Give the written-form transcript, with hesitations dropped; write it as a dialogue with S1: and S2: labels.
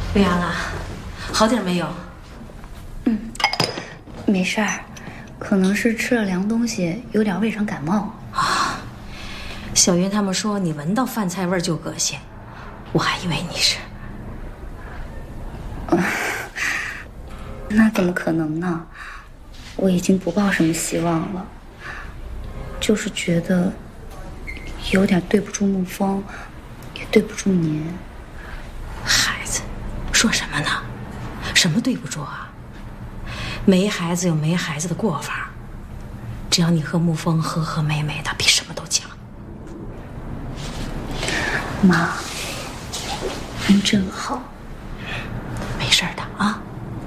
S1: 薇安啊，好点没有？
S2: 没事儿，可能是吃了凉东西，有点胃肠感冒
S1: 啊。小云他们说你闻到饭菜味就恶心，我还以为你是……
S2: 那怎么可能呢？我已经不抱什么希望了，就是觉得有点对不住沐风，也对不住您。
S1: 孩子，说什么呢？什么对不住啊？没孩子有没孩子的过法，只要你和沐风和和美美的，比什么都强。
S2: 妈，您真好。